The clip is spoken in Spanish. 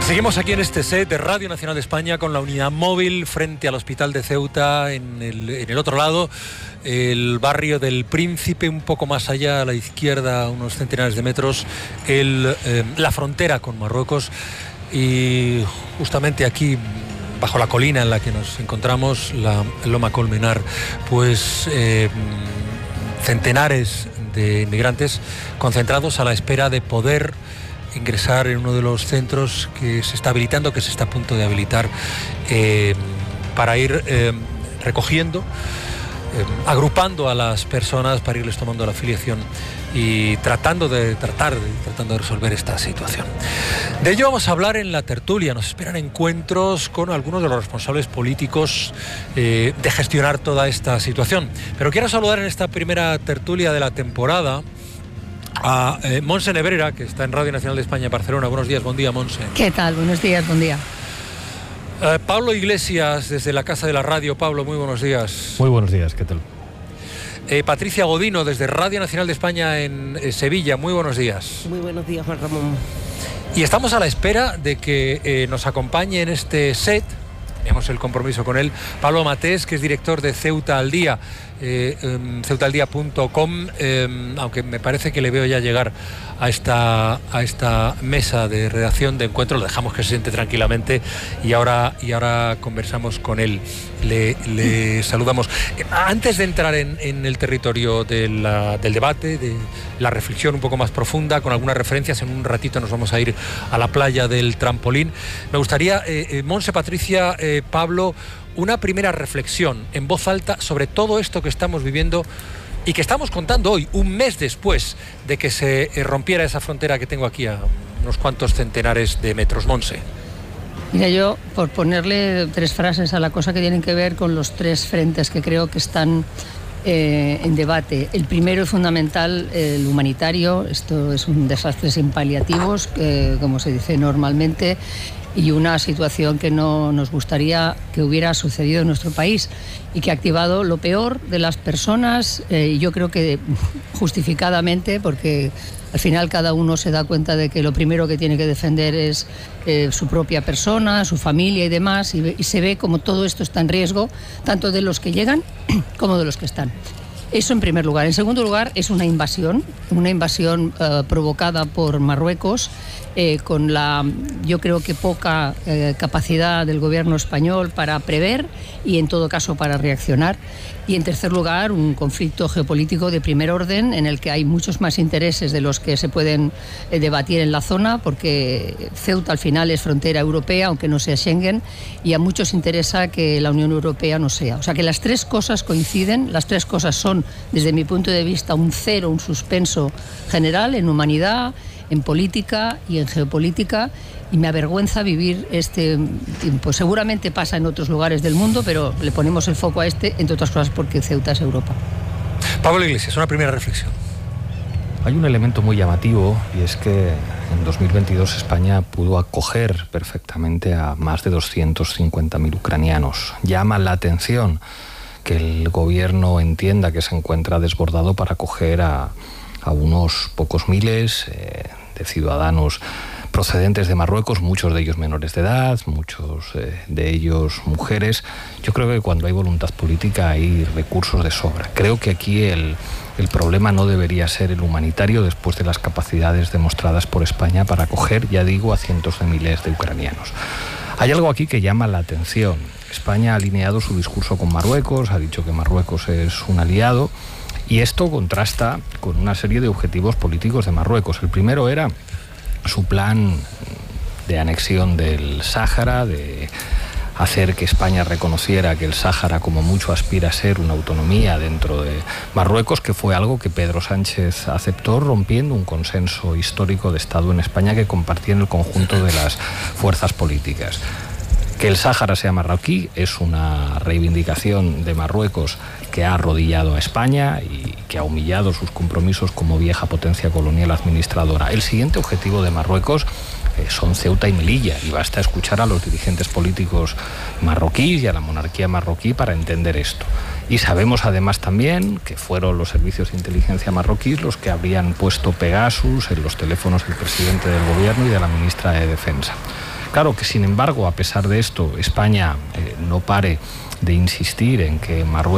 Seguimos aquí en este set de Radio Nacional de España con la unidad móvil frente al Hospital de Ceuta, en el otro lado, el barrio del Príncipe, un poco más allá a la izquierda, unos centenares de metros, la frontera con Marruecos, y justamente aquí, bajo la colina en la que nos encontramos, la Loma Colmenar, pues centenares de inmigrantes concentrados a la espera de poder ingresar en uno de los centros que se está habilitando, que se está a punto de habilitar, para ir recogiendo, agrupando a las personas, para irles tomando la afiliación y tratando de resolver esta situación. De ello vamos a hablar en la tertulia. Nos esperan encuentros con algunos de los responsables políticos de gestionar toda esta situación. Pero quiero saludar en esta primera tertulia de la temporada a Montse Nebrera, que está en Radio Nacional de España, Barcelona. Buenos días, buen día, Montse. ¿Qué tal? Buenos días, buen día. Pablo Iglesias, desde la Casa de la Radio. Pablo, muy buenos días. Muy buenos días, ¿qué tal? Patricia Godino, desde Radio Nacional de España en Sevilla. Muy buenos días. Muy buenos días, Juan Ramón. Y estamos a la espera de que nos acompañe en este set, tenemos el compromiso con él, Pablo Matés, que es director de Ceuta al Día, ceutaldía.com, aunque me parece que le veo ya llegar a esta mesa de redacción de encuentro. Lo dejamos que se siente tranquilamente y ahora conversamos con él. Le saludamos. Antes de entrar en el territorio del debate, de la reflexión un poco más profunda, con algunas referencias, en un ratito nos vamos a ir a la playa del Trampolín. Me gustaría, Montse, Patricia, Pablo, una primera reflexión en voz alta sobre todo esto que estamos viviendo y que estamos contando hoy, un mes después de que se rompiera esa frontera que tengo aquí a unos cuantos centenares de metros. Montse. Mira, yo, por ponerle tres frases a la cosa que tienen que ver con los tres frentes que creo que están en debate. El primero es fundamental, el humanitario. Esto es un desastre sin paliativos, como se dice normalmente, y una situación que no nos gustaría que hubiera sucedido en nuestro país y que ha activado lo peor de las personas, y yo creo que justificadamente, porque al final cada uno se da cuenta de que lo primero que tiene que defender es su propia persona, su familia y demás, y se ve como todo esto está en riesgo, tanto de los que llegan como de los que están. Eso en primer lugar. En segundo lugar, es una invasión provocada por Marruecos, con yo creo que poca capacidad del gobierno español para prever y en todo caso para reaccionar. Y en tercer lugar, un conflicto geopolítico de primer orden en el que hay muchos más intereses de los que se pueden debatir en la zona, porque Ceuta al final es frontera europea, aunque no sea Schengen, y a muchos interesa que la Unión Europea no sea. O sea que las tres cosas coinciden, las tres cosas son, desde mi punto de vista, un suspenso general en humanidad, en política y en geopolítica, y me avergüenza vivir este tiempo. Seguramente pasa en otros lugares del mundo, pero le ponemos el foco a entre otras cosas porque Ceuta es Europa. Pablo Iglesias, una primera reflexión. Hay un elemento muy llamativo, y es que en 2022 España pudo acoger perfectamente a más de 250.000 ucranianos. Llama la atención que el gobierno entienda que se encuentra desbordado para acoger a unos pocos miles de ciudadanos procedentes de Marruecos, muchos de ellos menores de edad, muchos de ellos mujeres. Yo creo que cuando hay voluntad política hay recursos de sobra. Creo que aquí el problema no debería ser el humanitario, después de las capacidades demostradas por España para acoger, ya digo, a cientos de miles de ucranianos. Hay algo aquí que llama la atención. España ha alineado su discurso con Marruecos, ha dicho que Marruecos es un aliado, y esto contrasta con una serie de objetivos políticos de Marruecos. El primero era su plan de anexión del Sáhara, de hacer que España reconociera que el Sáhara como mucho aspira a ser una autonomía dentro de Marruecos, que fue algo que Pedro Sánchez aceptó, rompiendo un consenso histórico de Estado en España que compartían el conjunto de las fuerzas políticas. Que el Sáhara sea marroquí es una reivindicación de Marruecos que ha arrodillado a España y que ha humillado sus compromisos como vieja potencia colonial administradora. El siguiente objetivo de Marruecos son Ceuta y Melilla, y basta escuchar a los dirigentes políticos marroquíes y a la monarquía marroquí para entender esto. Y sabemos además también que fueron los servicios de inteligencia marroquíes los que habrían puesto Pegasus en los teléfonos del presidente del gobierno y de la ministra de Defensa. claro que, sin embargo, a pesar de esto, España no pare de insistir en que Marruecos